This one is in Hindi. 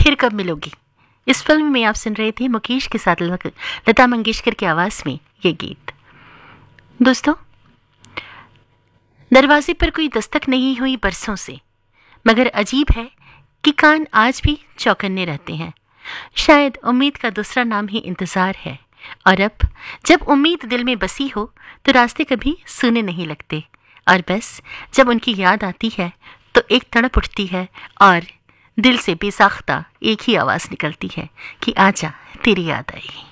फिर कब मिलोगी। इस फिल्म में आप सुन रहे थे मुकेश के साथ लता मंगेशकर की आवाज में ये गीत। दोस्तों, दरवाजे पर कोई दस्तक नहीं हुई बरसों से, मगर अजीब है कि कान आज भी चौकन्ने रहते हैं। शायद उम्मीद का दूसरा नाम ही इंतजार है। और अब जब उम्मीद दिल में बसी हो तो रास्ते कभी सूने नहीं लगते, और बस जब उनकी याद आती है तो एक तड़प उठती है और दिल से बेसाख्ता एक ही आवाज निकलती है कि आजा तेरी याद आई।